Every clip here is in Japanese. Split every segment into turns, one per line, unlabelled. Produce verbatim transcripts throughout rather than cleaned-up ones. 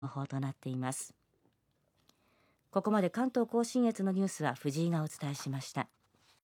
情報となっています。ここまで関東甲信越のニュースは藤井がお伝えしました。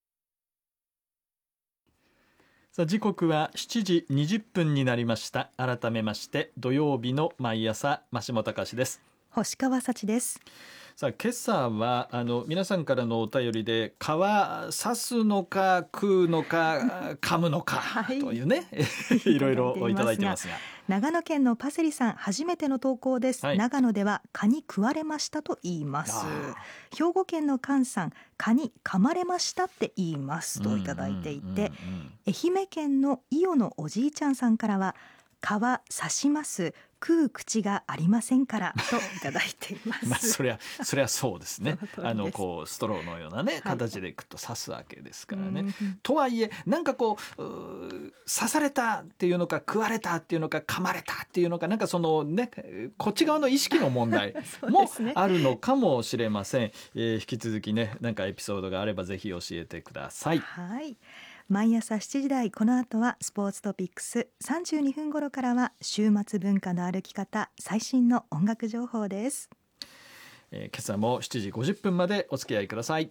さあ時刻はしちじにじゅっぷんになりました。改めまして土曜日の毎朝、増本隆です。
星川幸です。
さあ今朝はあの皆さんからのお便りで皮刺すのか食うのか噛むのか、はい、というねいろいろいただいてますが、
長野県のパセリさん初めての投稿です、はい、長野では蚊に食われましたと言います。兵庫県の菅さん蚊に噛まれましたって言いますといただいていて、愛媛県の伊予のおじいちゃんさんからは皮刺します食う口がありませんからといただいています。
まあそりゃそりゃそうですね。あのこうストローのようなね、はい、形でいくと刺すわけですからね。とはいえなんかこう、う刺されたっていうのか食われたっていうのか噛まれたっていうのかなんかそのねこっち側の意識の問題もあるのかもしれません。えー、引き続きねなんかエピソードがあればぜひ教えてください。
はい。毎朝しちじ台、この後はスポーツトピックス、さんじゅうにふん頃からは週末文化の歩き方、最新の音楽情報です。
えー、今朝もしちじごじゅっぷんまでお付き合いください。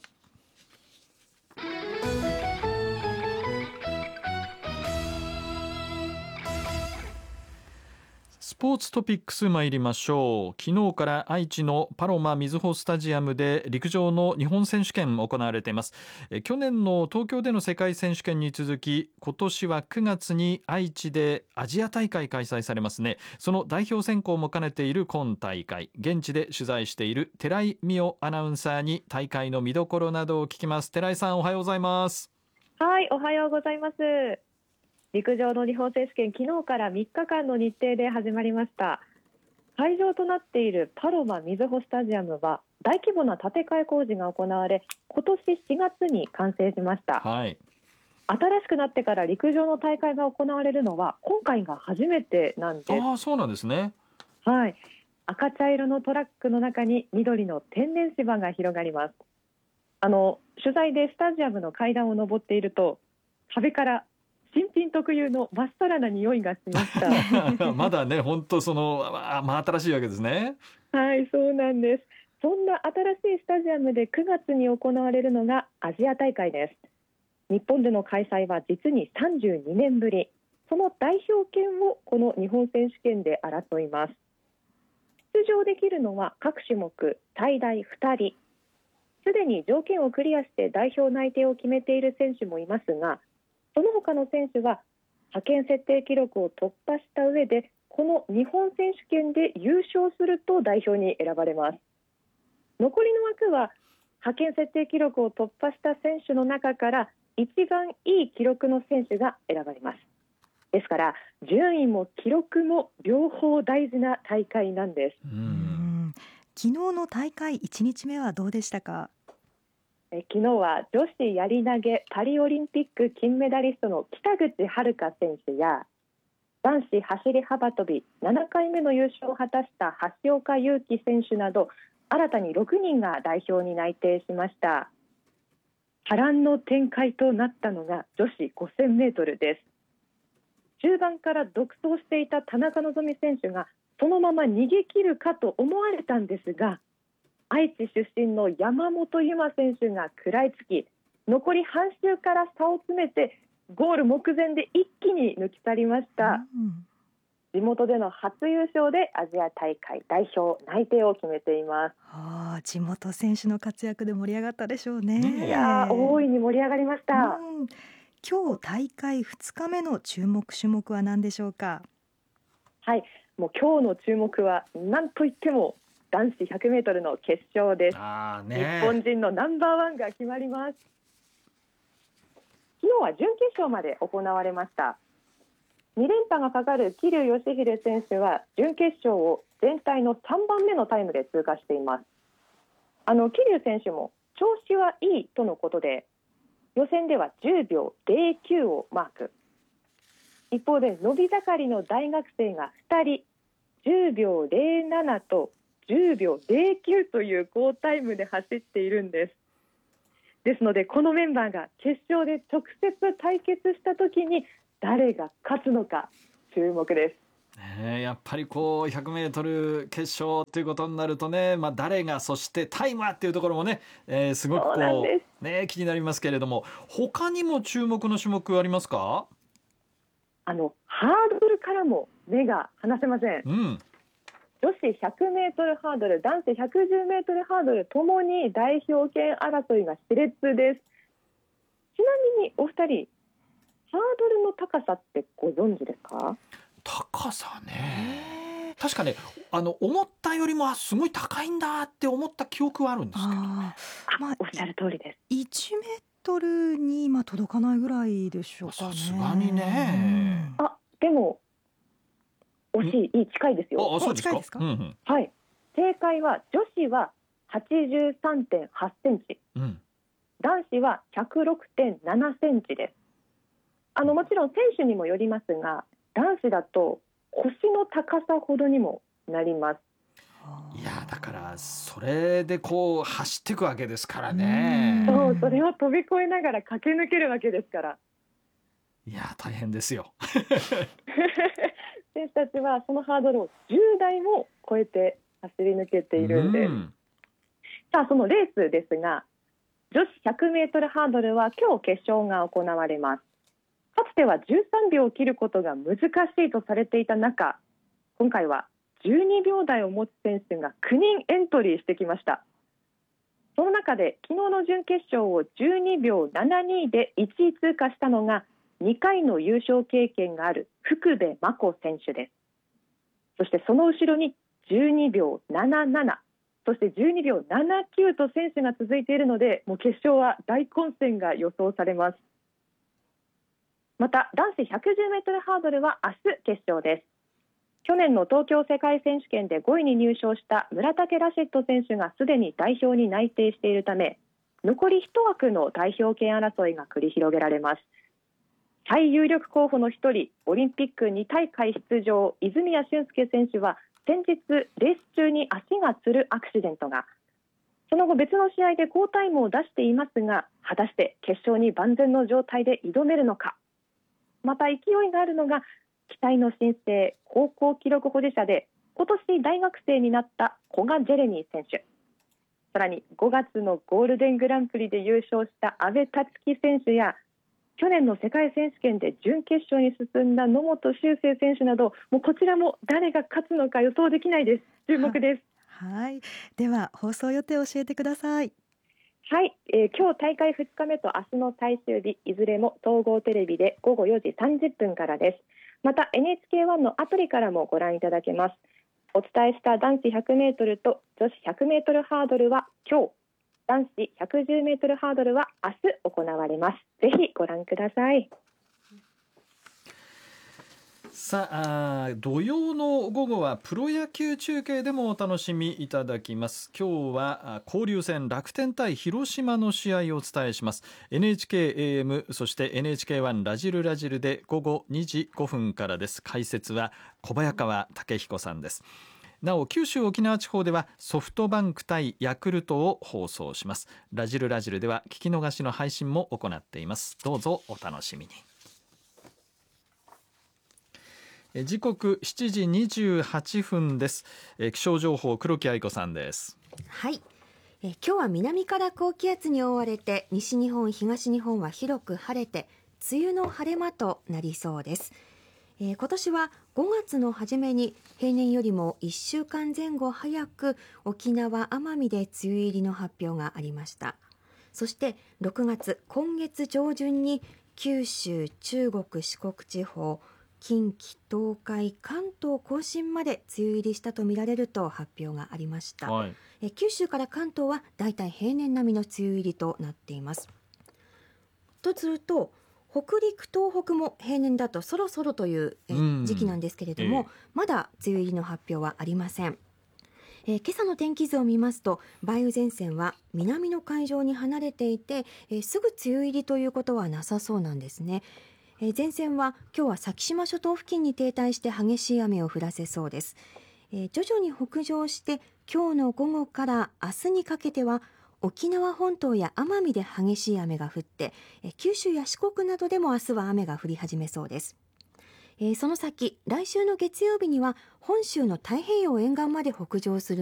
スポーツトピックス参りましょう。昨日から愛知のパロマみずほスタジアムで陸上の日本選手権行われています。え去年の東京での世界選手権に続き今年はくがつに愛知でアジア大会開催されますね。その代表選考も兼ねている今大会、現地で取材している寺井美代アナウンサーに大会の見どころなどを聞きます。寺井さん、おはようございます。
はい、おはようございます。陸上の日本選手権、昨日からみっかかんの日程で始まりました。会場となっているパロマみずほスタジアムは大規模な建て替え工事が行われ、今年しがつに完成しました。
はい、
新しくなってから陸上の大会が行われるのは今回が初めてなんです。
ああ、そうなんですね。
はい、赤茶色のトラックの中に緑の天然芝が広がります。あの取材でスタジアムの階段を上っていると壁から新品特有の真っさらな匂いがしました
まだね本当その真新しいわけですね。
はい、そうなんです。そんな新しいスタジアムでくがつに行われるのがアジア大会です。日本での開催は実にさんじゅうにねんぶり。その代表権をこの日本選手権で争います。出場できるのは各種目最大ふたり。すでに条件をクリアして代表内定を決めている選手もいますが、その他の選手は派遣設定記録を突破した上でこの日本選手権で優勝すると代表に選ばれます。残りの枠は派遣設定記録を突破した選手の中から一番いい記録の選手が選ばれます。ですから順位も記録も両方大事な大会なんです。
うーん、昨日の大会いちにちめはどうでしたか？
え昨日は女子やり投げパリオリンピック金メダリストの北口榛花選手や男子走り幅跳びななかいめの優勝を果たした橋岡優輝選手など新たにろくにんが代表に内定しました。波乱の展開となったのが女子ごせんメートルです。中盤から独走していた田中希実選手がそのまま逃げ切るかと思われたんですが、愛知出身の山本有真選手が食らいつき、残り半周から差を詰めてゴール目前で一気に抜き去りました。うん、地元での初優勝でアジア大会代表内定を決めています。
はあ、地元選手の活躍で盛り上がったでしょうね。
いや大いに盛り上がりました。
うん、今日大会ふつかめの注目種目は何でしょうか？
はい、もう今日の注目は何といっても男子ひゃくメートルの決勝です。
あーね、
日本人のナンバーワンが決まります。昨日は準決勝まで行われました。に連覇がかかる桐生祥秀選手は準決勝を全体のさんばんめのタイムで通過しています。あの桐生選手も調子はいいとのことで予選ではじゅうびょうぜろきゅうをマーク。一方で伸び盛りの大学生がふたりじゅうびょうぜろななとじゅうびょうぜろきゅうという好タイムで走っているんです。ですのでこのメンバーが決勝で直接対決した時に誰が勝つのか注目です。
ね、やっぱりこうひゃくメートル決勝ということになるとね、まあ、誰がそしてタイムはっていうところもね、えー、すごくこうね気になりますけれども、他にも注目の種目ありますか？
あのハードルからも目が離せません、
うん、
女子ひゃくメートルハードル、男子ひゃくじゅうメートルハードルともに代表権争いが熾烈です。ちなみにお二人、ハードルの高さってご存知ですか？
高さね、確かね、あの思ったよりもすごい高いんだって思った記憶はあるんですけどね。
あ、まあ、おっしゃる通りです。
いちメートルに今届かないぐらいでしょうかね。
さすがにね、
うん、あ、でも惜しい、いい近いですよ。
ああ、そうですか。
近いですか？
うんうん、
はい、正解は女子は はちじゅうさんてんはちセンチ、
うん、
男子は ひゃくろくてんななセンチです。あのもちろん選手にもよりますが、男子だと腰の高さほどにもなります。
いやだからそれでこう走っていくわけですからね。
そう、それを飛び越えながら駆け抜けるわけですから。
いや大変ですよ。
選手たちはそのハードルをじゅうだいも超えて走り抜けているんです。さあそのレースですが、女子ひゃくメートルハードルは今日決勝が行われます。かつてはじゅうさんびょうを切ることが難しいとされていた中、今回はじゅうにびょう台を持つ選手がきゅうにんエントリーしてきました。その中で昨日の準決勝をじゅうにびょうななにでいちい通過したのがにかいの優勝経験がある福部真子選手です。そしてその後ろにじゅうにびょうなななな、そしてじゅうにびょうななきゅうと選手が続いているので、もう決勝は大混戦が予想されます。また男子ひゃくじゅうメートルハードルは明日決勝です。去年の東京世界選手権でごいに入賞した村竹ラシェット選手がすでに代表に内定しているため、残りいち枠の代表権争いが繰り広げられます。最有力候補の一人、オリンピックに大会出場、泉谷駿介選手は先日レース中に足がつるアクシデントが、その後別の試合で好タイムを出していますが、果たして決勝に万全の状態で挑めるのか。また勢いがあるのが期待の新星、高校記録保持者で今年大学生になった古賀ジェレニー選手、さらにごがつのゴールデングランプリで優勝した阿部達樹選手や、去年の世界選手権で準決勝に進んだ野本周成選手など、もうこちらも誰が勝つのか予想できないです。注目です。
は、はい、では放送予定を教えてください。
はい、えー、今日大会ふつかめと明日の最終日、いずれも総合テレビでごごよじさんじゅっぷんからです。また エヌエイチケーワン のアプリからもご覧いただけます。お伝えした男子ひゃくメートルと女子ひゃくメートルハードルは今日、男子ひゃくじゅうメートルハードルは明日行われます。ぜひご覧ください。
さあ、土曜の午後はプロ野球中継でもお楽しみいただきます。今日は交流戦楽天対広島の試合をお伝えします。 エヌエイチケーエーエム そして エヌエイチケーワン ラジルラジルで午後にじごふんからです。解説は小早川武彦さんです。なお九州沖縄地方ではソフトバンク対ヤクルトを放送します。ラジルラジルでは聞き逃しの配信も行っています。どうぞお楽しみに。時刻しちじにじゅうはっぷんです。気象情報黒木愛子さんです。
はい、え今日は南から高気圧に覆われて西日本東日本は広く晴れて梅雨の晴れ間となりそうです。えー、今年はごがつの初めに平年よりもいっしゅうかんぜん後早く沖縄奄美で梅雨入りの発表がありました。そしてろくがつ今月上旬に九州、中国、四国地方、近畿、東海、関東甲信まで梅雨入りしたとみられると発表がありました。はい、え九州から関東はだいたい平年並みの梅雨入りとなっています。とすると北陸、東北も平年だとそろそろという時期なんですけれども、えー、まだ梅雨入りの発表はありません。えー、今朝の天気図を見ますと梅雨前線は南の海上に離れていて、えー、すぐ梅雨入りということはなさそうなんですね。えー、前線は今日は先島諸島付近に停滞して激しい雨を降らせそうです。えー、徐々に北上して今日の午後から明日にかけては沖縄本島や奄美で激しい雨が降って、えー、九州や四国などでも明日は雨が降り始めそうです。 えー、その先来週の月曜日には本州の太平洋沿岸まで北上する